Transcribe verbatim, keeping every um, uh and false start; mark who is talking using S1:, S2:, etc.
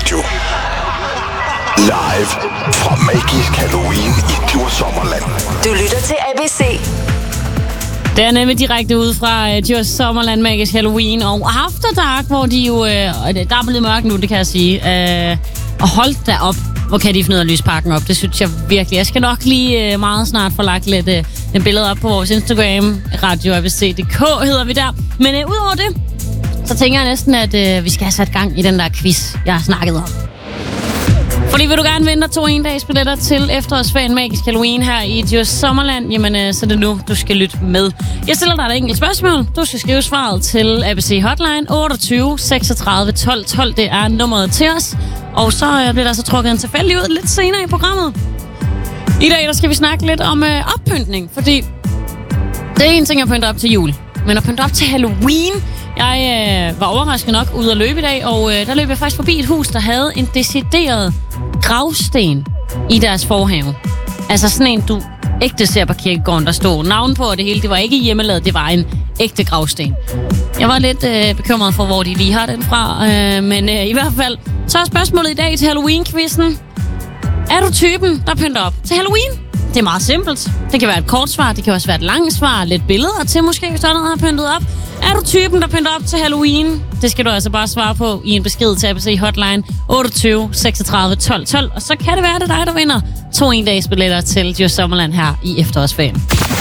S1: Radio. Live fra Magisk Halloween i Djurs Sommerland.
S2: Du lytter til A B C.
S3: Det er nemlig direkte ud fra uh, Djurs Sommerland, Magisk Halloween og After Dark, hvor de jo... Uh, der er blevet mørkt nu, det kan jeg sige. Uh, og hold da op, hvor kan de finde ud af at lyse parken op. Det synes jeg virkelig. Jeg skal nok lige uh, meget snart få lagt lidt uh, en billede op på vores Instagram. Radio A B C punktum d k hedder vi der. Men uh, udover det, så tænker jeg næsten, at uh, vi skal have sat gang i den der quiz, jeg har snakket om. Fordi vil du gerne vinde to en-dages billetter til efterårsferien Magisk Halloween her i Djurs Sommerland, jamen øh, så er det nu, du skal lytte med. Jeg stiller dig et enkelt spørgsmål. Du skal skrive svaret til A B C Hotline otteogtyve seksogtredive tolv tolv. Det er nummeret til os. Og så øh, bliver der så trukket en tilfældig ud lidt senere i programmet. I dag der skal vi snakke lidt om øh, oppyntning, fordi det er en ting at pynte op til jul. Men at pynte op til Halloween... Jeg øh, var overrasket nok ude at løbe i dag, og øh, der løb jeg faktisk forbi et hus, der havde en decideret gravsten i deres forhave. Altså sådan en, du ægte ser på kirkegården, der stod navn på, og det hele, det var ikke hjemmelavet, det var en ægte gravsten. Jeg var lidt øh, bekymret for, hvor de lige har den fra, øh, men øh, i hvert fald, så er spørgsmålet i dag til Halloween-quizzen. Er du typen, der pynter op til Halloween? Det er meget simpelt. Det kan være et kort svar, det kan også være et langt svar, lidt billeder til måske, hvis der er noget, der har pyntet op. Er du typen, der pynter op til Halloween? Det skal du altså bare svare på i en besked til A B C Hotline otteogtyve seksogtredive tolv tolv. Og så kan det være, det er dig, der vinder to en-dages billetter til Djurs Sommerland her i efterårsferien.